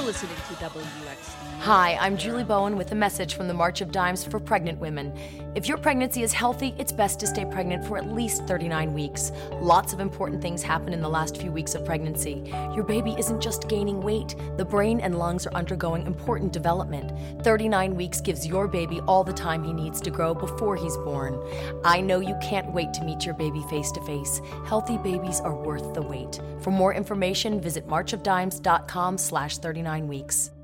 listening to WXD. Hi, I'm Julie Bowen with a message from the March of Dimes for pregnant women. If your pregnancy is healthy, it's best to stay pregnant for at least 39 weeks. Lots of important things happen in the last few weeks of pregnancy. Your baby isn't just gaining weight. The brain and lungs are undergoing important development. 39 weeks gives your baby all the time he needs to grow before he's born. I know you can't wait to meet your baby face to face. Healthy babies are worth the wait. For more information, visit marchofdimes.com/39 weeks.